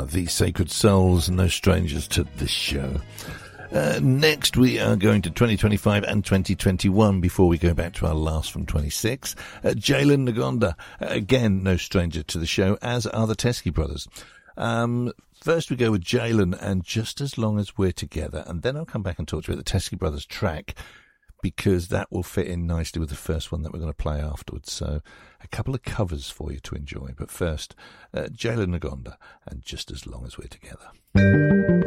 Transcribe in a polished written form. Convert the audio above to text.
The Sacred Souls, no strangers to this show. Next, we are going to 2025 and 2021 before we go back to our last from 26. Jalen Ngonda, again, no stranger to the show, as are the Teskey Brothers. First, we go with Jalen and Just As Long As We're Together, and then I'll come back and talk to you about the Teskey Brothers track, because that will fit in nicely with the first one that we're going to play afterwards. So a couple of covers for you to enjoy. But first, Jalen Ngonda and Just As Long As We're Together.